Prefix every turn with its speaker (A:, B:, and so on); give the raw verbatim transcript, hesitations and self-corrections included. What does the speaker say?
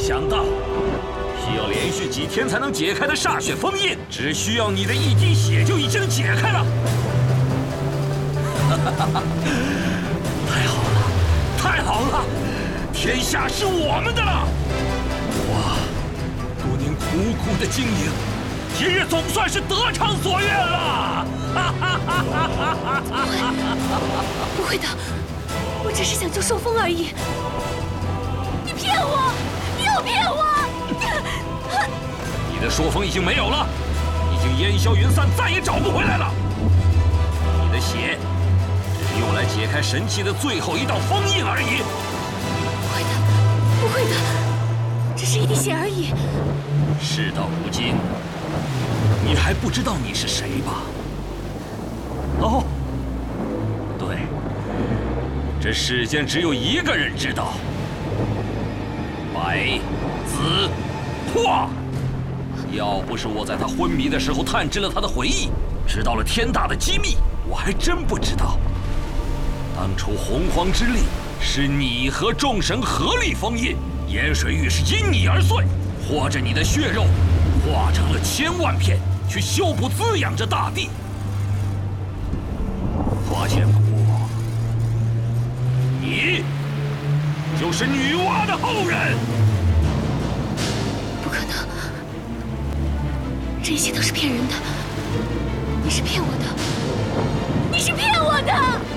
A: 想到，需要连续几天才能解开的歃血封印，只需要你的一滴血就已经解开了。太好了，太好了，天下是我们的了！我多年苦苦的经营，今日总算是得偿所愿了！
B: 不会的，我只是想救寿风而已。你骗我，你又骗我！
A: 你的朔风已经没有了，已经烟消云散，再也找不回来了。你的血只是用来解开神器的最后一道封印而已。
B: 不会的，不会的，只是一滴血而已。
A: 事到如今，你还不知道你是谁吧？哦，对，这世间只有一个人知道，白子拓。要不是我在他昏迷的时候探知了他的回忆，知道了天大的机密，我还真不知道，当初洪荒之力是你和众神合力封印，盐水玉是因你而碎，或者你的血肉化成了千万片，去修补滋养着大地。花千骨，你就是女娲的后人。
B: 不可能，这一切都是骗人的，你是骗我的，你是骗我的！